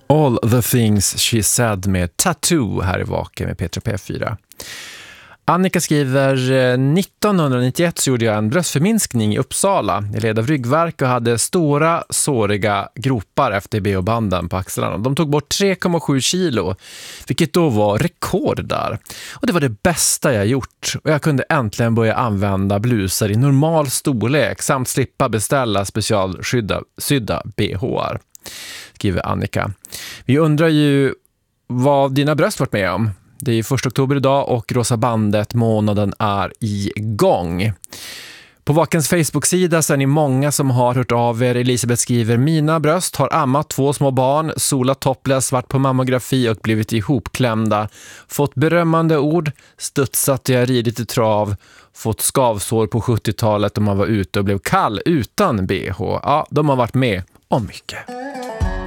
All the things she said med Tattoo här i Vaken med Petra P4. Annika skriver, 1991 så gjorde jag en bröstförminskning i Uppsala. Jag led av ryggvärk och hade stora, såriga gropar efter BH-banden på axlarna. De tog bort 3,7 kilo, vilket då var rekord där. Och det var det bästa jag gjort. Och jag kunde äntligen börja använda blusar i normal storlek samt slippa beställa specialsydda BH:ar, skriver Annika. Vi undrar ju vad dina bröst varit med om. Det är 1 oktober idag och Rosa bandet-månaden är igång. På Vakens Facebook-sida så är ni många som har hört av er. Elisabeth skriver, mina bröst har ammat 2 små barn, solat topless, varit på mammografi och blivit ihopklämda. Fått berömmande ord, studsat jag ridit i trav, fått skavsår på 70-talet om man var ute och blev kall utan BH. Ja, de har varit med om mycket.